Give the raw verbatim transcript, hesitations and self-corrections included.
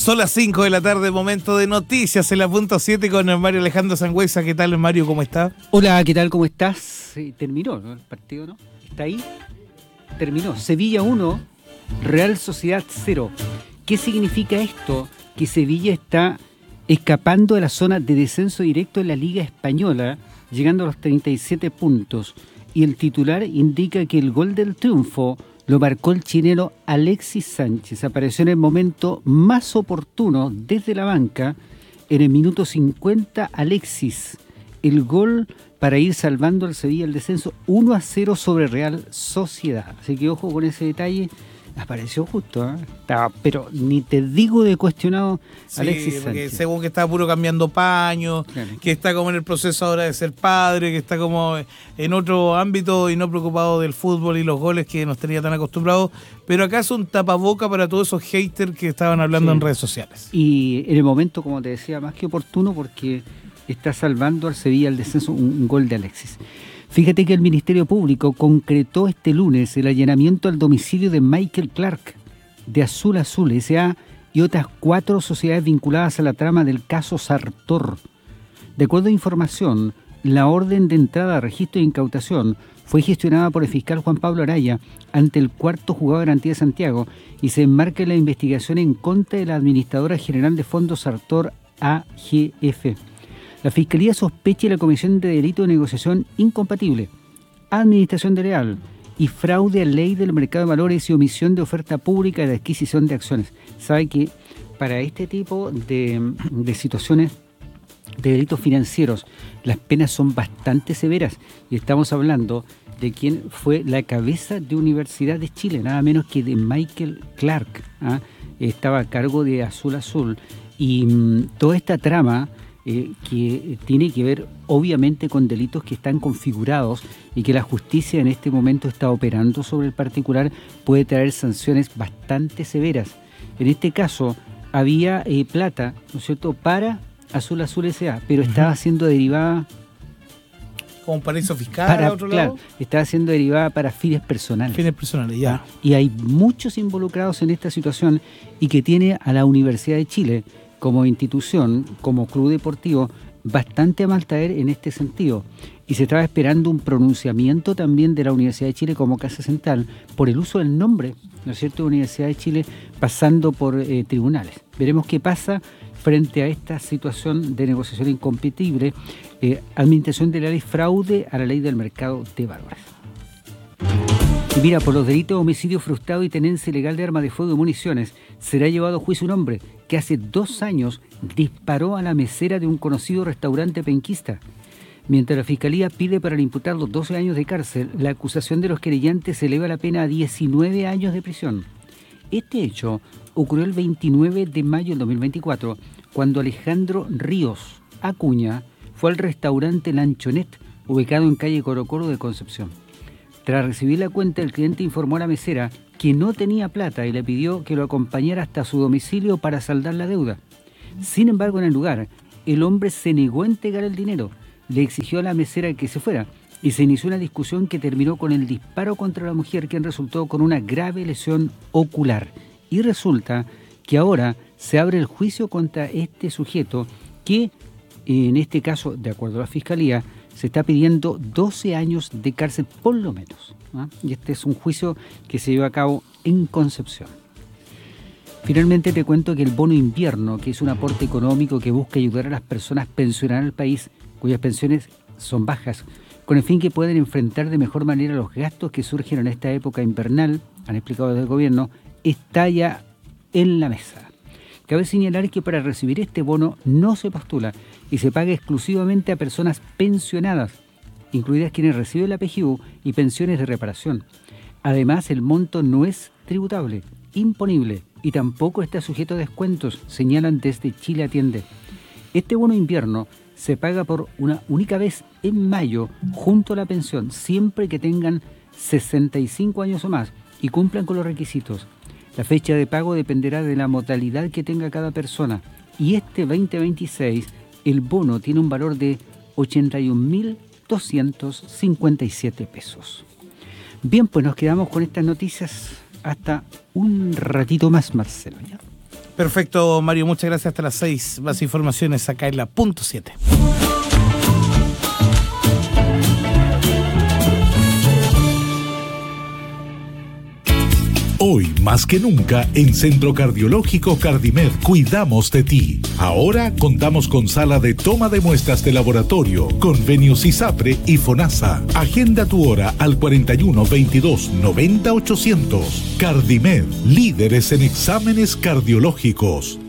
Son las cinco de la tarde, momento de noticias en la punto siete con el Mario Alejandro Sangüesa. ¿Qué tal, Mario? ¿Cómo está? Hola, ¿qué tal? ¿Cómo estás? Eh, terminó, ¿no? El partido, ¿no? ¿Está ahí? Terminó. Sevilla uno, Real Sociedad cero. ¿Qué significa esto? Que Sevilla está escapando de la zona de descenso directo en la Liga Española, llegando a los treinta y siete puntos. Y el titular indica que el gol del triunfo lo marcó el chileno Alexis Sánchez. Apareció en el momento más oportuno desde la banca. En el minuto cincuenta, Alexis, el gol para ir salvando al Sevilla el descenso uno a cero sobre Real Sociedad. Así que ojo con ese detalle. Apareció justo, ¿eh? Estaba, pero ni te digo de cuestionado sí, Alexis porque Sánchez. Según que está puro cambiando paños, claro, que está como en el proceso ahora de ser padre, que está como en otro ámbito y no preocupado del fútbol y los goles que nos tenía tan acostumbrados. Pero acá es un tapaboca para todos esos haters que estaban hablando sí. en redes sociales. Y en el momento, como te decía, más que oportuno, porque está salvando al Sevilla el descenso, un, un gol de Alexis. Fíjate que el Ministerio Público concretó este lunes el allanamiento al domicilio de Michael Clark, de Azul Azul S A y otras cuatro sociedades vinculadas a la trama del caso Sartor. De acuerdo a información, la orden de entrada a registro e incautación fue gestionada por el fiscal Juan Pablo Araya ante el cuarto juzgado de garantía de Santiago y se enmarca en la investigación en contra de la administradora general de fondos Sartor A G F. La Fiscalía sospecha la comisión de delito de negociación incompatible, administración desleal y fraude a ley del mercado de valores y omisión de oferta pública de adquisición de acciones. Sabe que para este tipo de, de situaciones de delitos financieros las penas son bastante severas y estamos hablando de quien fue la cabeza de Universidad de Chile, nada menos que de Michael Clark. ¿ah? Estaba a cargo de Azul Azul y mmm, toda esta trama Eh, que tiene que ver obviamente con delitos que están configurados y que la justicia en este momento está operando sobre el particular, puede traer sanciones bastante severas. En este caso había eh, plata, ¿no es cierto?, para Azul Azul S A, pero uh-huh. estaba siendo derivada como un paraíso fiscal para, a otro claro, lado. Estaba siendo derivada para fines personales. Fines personales, ya. Y hay muchos involucrados en esta situación y que tiene a la Universidad de Chile como institución, como club deportivo, bastante a mal traer en este sentido. Y se estaba esperando un pronunciamiento también de la Universidad de Chile como casa central por el uso del nombre, ¿no es cierto?, Universidad de Chile, pasando por eh, tribunales. Veremos qué pasa frente a esta situación de negociación incompatible, eh, administración de la ley fraude a la ley del mercado de valores. Y mira, por los delitos de homicidio frustrado y tenencia ilegal de armas de fuego y municiones, será llevado a juicio un hombre que hace dos años disparó a la mesera de un conocido restaurante penquista. Mientras la Fiscalía pide para el imputado doce años de cárcel, la acusación de los querellantes eleva la pena a diecinueve años de prisión. Este hecho ocurrió el veintinueve de mayo del dos mil veinticuatro, cuando Alejandro Ríos Acuña fue al restaurante Lanchonet, ubicado en calle Coro Coro de Concepción. Tras recibir la cuenta, el cliente informó a la mesera que no tenía plata y le pidió que lo acompañara hasta su domicilio para saldar la deuda. Sin embargo, en el lugar, el hombre se negó a entregar el dinero, le exigió a la mesera que se fuera y se inició una discusión que terminó con el disparo contra la mujer, quien resultó con una grave lesión ocular. Y resulta que ahora se abre el juicio contra este sujeto que, en este caso, de acuerdo a la Fiscalía, se está pidiendo doce años de cárcel por lo menos. ¿no? Y este es un juicio que se lleva a cabo en Concepción. Finalmente te cuento que el bono invierno, que es un aporte económico que busca ayudar a las personas pensionadas del país cuyas pensiones son bajas, con el fin que puedan enfrentar de mejor manera los gastos que surgen en esta época invernal, han explicado desde el gobierno, está ya en la mesa. Cabe señalar que para recibir este bono no se postula y se paga exclusivamente a personas pensionadas, incluidas quienes reciben la P G U y pensiones de reparación. Además, el monto no es tributable, imponible y tampoco está sujeto a descuentos, señalan desde Chile Atiende. Este bono invierno se paga por una única vez en mayo junto a la pensión, siempre que tengan sesenta y cinco años o más y cumplan con los requisitos. La fecha de pago dependerá de la modalidad que tenga cada persona y este veinte veintiséis el bono tiene un valor de ochenta y un mil doscientos cincuenta y siete pesos. Bien, pues nos quedamos con estas noticias hasta un ratito más, Marcelo, ¿ya? Perfecto, Mario, muchas gracias. Hasta las seis. Más informaciones acá en la punto siete. Hoy, más que nunca, en Centro Cardiológico Cardimed cuidamos de ti. Ahora contamos con sala de toma de muestras de laboratorio, convenios ISAPRE y FONASA. Agenda tu hora al cuarenta y uno, veintidós, noventa, ochocientos. Cardimed, líderes en exámenes cardiológicos.